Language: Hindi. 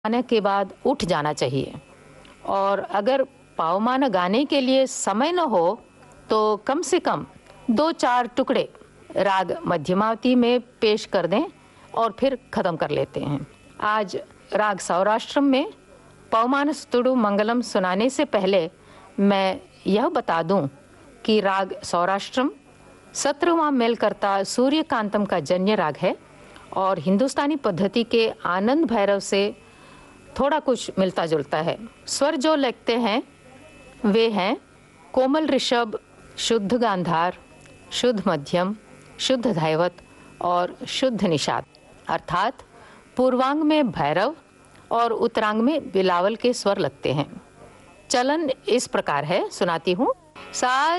गाने के बाद उठ जाना चाहिए। और अगर पावमान गाने के लिए समय न हो तो कम से कम 2-4 टुकड़े राग मध्यमावती में पेश कर दें और फिर खत्म कर लेते हैं। आज राग सौराष्ट्रम में पवमान स्तुडु मंगलम सुनाने से पहले मैं यह बता दूं कि राग सौराष्ट्रम 17वां मेलकर्ता सूर्यकांतम का जन्य राग है और हिंदुस्तानी पद्धति के आनंद भैरव से थोड़ा कुछ मिलता जुलता है। स्वर जो लगते हैं वे हैं कोमल ऋषभ, शुद्ध गांधार, शुद्ध मध्यम, शुद्ध धैवत और शुद्ध निषाद, अर्थात पूर्वांग में भैरव और उत्तरांग में बिलावल के स्वर लगते हैं। चलन इस प्रकार है, सुनाती हूँ। सा